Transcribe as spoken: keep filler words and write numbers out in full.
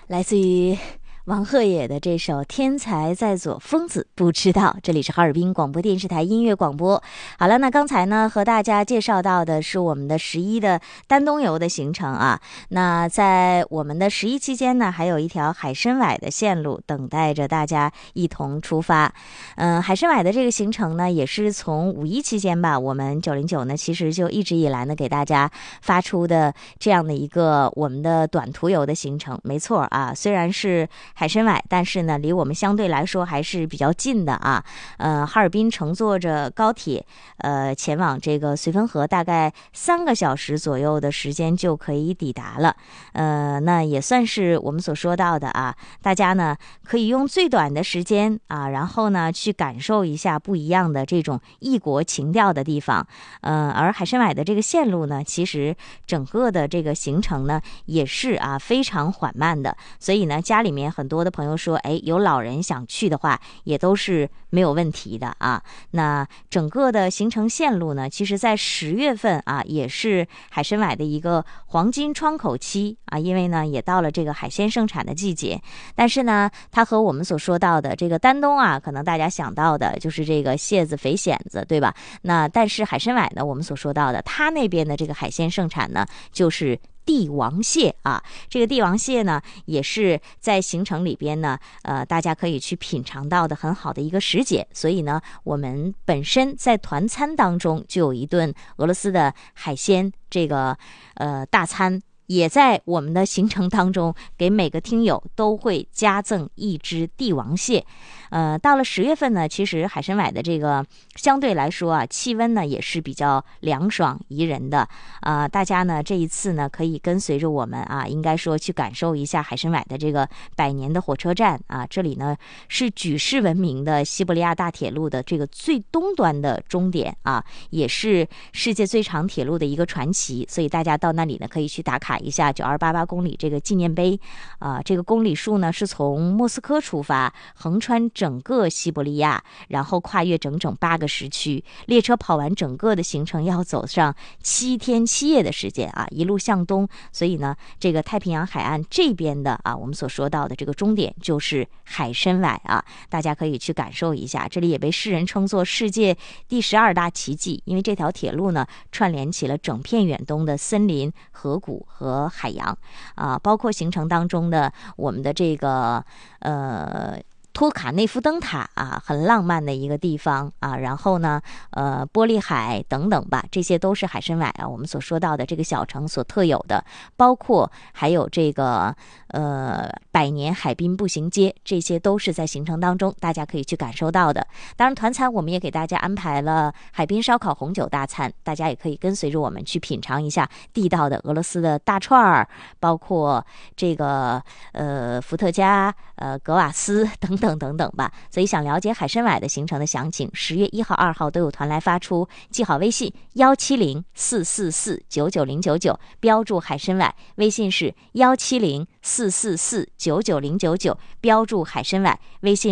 来自于王鹤野的这首《天才在左，疯子不知道》。这里是哈尔滨广播电视台音乐广播。好了，那刚才呢和大家介绍到的是我们的十一的丹东游的行程啊。那在我们的十一期间呢，还有一条海参崴的线路等待着大家一同出发。嗯，海参崴的这个行程呢，也是从五一期间吧，我们九零九呢其实就一直以来呢给大家发出的这样的一个我们的短途游的行程。没错啊，虽然是海参崴，但是呢，离我们相对来说还是比较近的啊。呃，哈尔滨乘坐着高铁，呃，前往这个绥芬河，大概三个小时左右的时间就可以抵达了。呃，那也算是我们所说到的啊，大家呢可以用最短的时间啊，然后呢去感受一下不一样的这种异国情调的地方。呃，而海参崴的这个线路呢，其实整个的这个行程呢也是啊非常缓慢的，所以呢，家里面很多的朋友说，哎，有老人想去的话，也都是没有问题的啊。那整个的行程线路呢，其实在十月份啊，也是海参崴的一个黄金窗口期啊，因为呢，也到了这个海鲜盛产的季节。但是呢，它和我们所说到的这个丹东啊，可能大家想到的就是这个蟹子、肥蚬子，对吧？那但是海参崴呢，我们所说到的，它那边的这个海鲜盛产呢，就是帝王蟹啊。这个帝王蟹呢，也是在行程里边呢，呃，大家可以去品尝到的很好的一个时节。所以呢，我们本身在团餐当中就有一顿俄罗斯的海鲜这个呃大餐，也在我们的行程当中给每个听友都会加赠一只帝王蟹。呃，到了十月份呢，其实海参崴的这个相对来说啊，气温呢也是比较凉爽宜人的啊、呃。大家呢这一次呢可以跟随着我们啊，应该说去感受一下海参崴的这个百年的火车站啊。这里呢是举世闻名的西伯利亚大铁路的这个最东端的终点啊，也是世界最长铁路的一个传奇。所以大家到那里呢可以去打卡一下九二八八公里这个纪念碑啊、呃。这个公里数呢是从莫斯科出发，横穿整个西伯利亚，然后跨越整整八个时区，列车跑完整个的行程要走上七天七夜的时间啊，一路向东。所以呢，这个太平洋海岸这边的啊，我们所说到的这个终点就是海参崴啊，大家可以去感受一下。这里也被世人称作世界第十二大奇迹，因为这条铁路呢串联起了整片远东的森林、河谷和海洋啊，包括行程当中的我们的这个呃。托卡内夫灯塔啊，很浪漫的一个地方啊，然后呢，呃，玻璃海等等吧，这些都是海参崴啊，我们所说到的这个小城所特有的，包括还有这个呃百年海滨步行街，这些都是在行程当中大家可以去感受到的。当然，团餐我们也给大家安排了海滨烧烤、红酒大餐，大家也可以跟随着我们去品尝一下地道的俄罗斯的大串儿，包括这个呃伏特加、呃格瓦斯等等。等等等吧，所以想了解海参崴的行程的详情，十月一号、二号都有团来发出，记好微信幺七零四四四九九零九九，标注海参崴，微信是幺七零四四四九九零九九，标注海参崴，微信。